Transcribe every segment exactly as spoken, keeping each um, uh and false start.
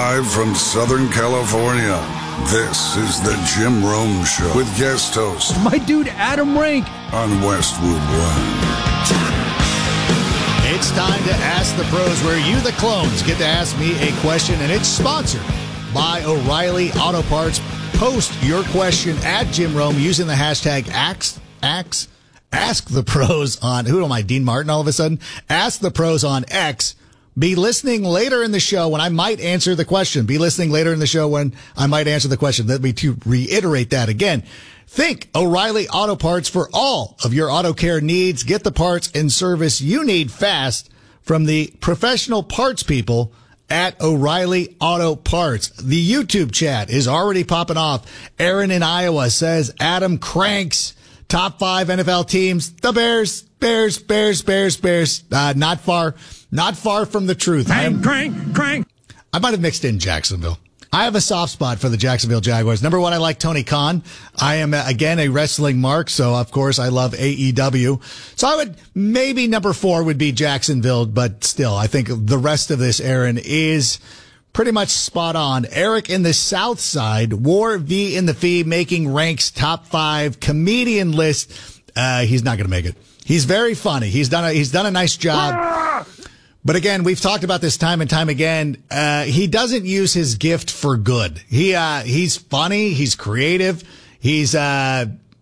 Live from Southern California, this is the Jim Rome Show with guest host, my dude Adam Rank, on Westwood One. It's time to Ask the Pros, where you, the clones, get to ask me a question, and it's sponsored by O'Reilly Auto Parts. Post your question at Jim Rome using the hashtag Ask, Ask, Ask the Pros on, who am I, Dean Martin all of a sudden? Ask the Pros on X. Be listening later in the show when I might answer the question. Be listening later in the show when I might answer the question. Let me to reiterate that again. Think O'Reilly Auto Parts for all of your auto care needs. Get the parts and service you need fast from the professional parts people at O'Reilly Auto Parts. The YouTube chat is already popping off. Aaron in Iowa says Adam cranks top five N F L teams. The Bears, Bears, Bears, Bears, Bears. Uh, not far. Not far from the truth. Crank, crank, crank. I might have mixed in Jacksonville. I have a soft spot for the Jacksonville Jaguars. Number one, I like Tony Khan. I am, again, a wrestling mark, so of course I love A E W. So I would, maybe number four would be Jacksonville, but still, I think the rest of this, Aaron, is pretty much spot on. Eric in the South Side, War V in the Fee, making ranks top five comedian list. Uh, he's not going to make it. He's very funny. He's done a, he's done a nice job. But again, we've talked about this time and time again. Uh, he doesn't use his gift for good. He, uh, he's funny. He's creative. He's, uh,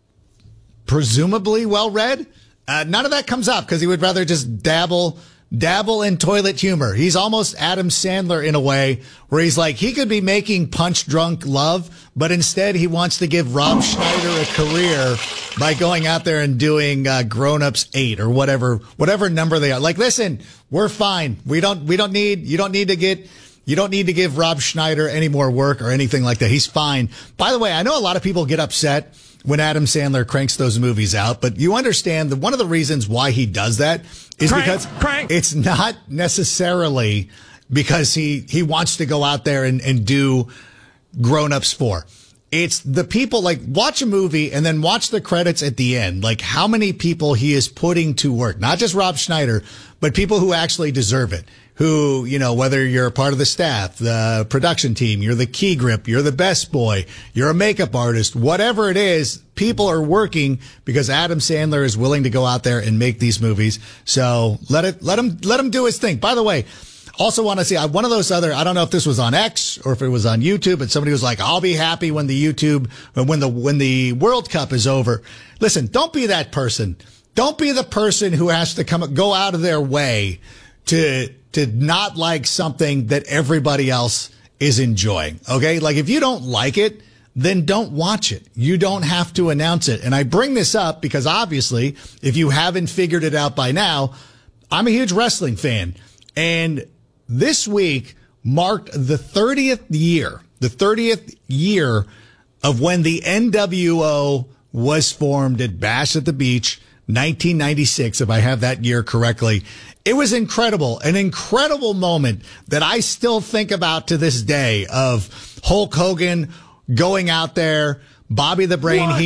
presumably well read. Uh, none of that comes up because he would rather just dabble, dabble in toilet humor. He's almost Adam Sandler in a way where he's like, he could be making punch drunk love, but instead he wants to give Rob Schneider a career by going out there and doing uh, Grown Ups eight or whatever, whatever number they are. Like, listen, we're fine. We don't, we don't need, you don't need to get, you don't need to give Rob Schneider any more work or anything like that. He's fine. By the way, I know a lot of people get upset when Adam Sandler cranks those movies out, but you understand that one of the reasons why he does that is crank, because crank. It's not necessarily because he, he wants to go out there and, and do Grown Ups four. It's the people, like, watch a movie and then watch the credits at the end. Like, how many people he is putting to work, not just Rob Schneider, but people who actually deserve it. Who, you know, whether you're a part of the staff, the production team, you're the key grip, you're the best boy, you're a makeup artist, whatever it is, people are working because Adam Sandler is willing to go out there and make these movies. So let it, let him, let him do his thing. By the way, also want to see one of those other, I don't know if this was on X or if it was on YouTube, but somebody was like, I'll be happy when the YouTube, when the, when the World Cup is over. Listen, don't be that person. Don't be the person who has to come, go out of their way to, to not like something that everybody else is enjoying. Okay. Like, if you don't like it, then don't watch it. You don't have to announce it. And I bring this up because obviously, if you haven't figured it out by now, I'm a huge wrestling fan. And this week marked the thirtieth year, the thirtieth year of when the N W O was formed at Bash at the Beach, nineteen ninety-six, if I have that year correctly. It was incredible, an incredible moment that I still think about to this day, of Hulk Hogan going out there, Bobby the Brain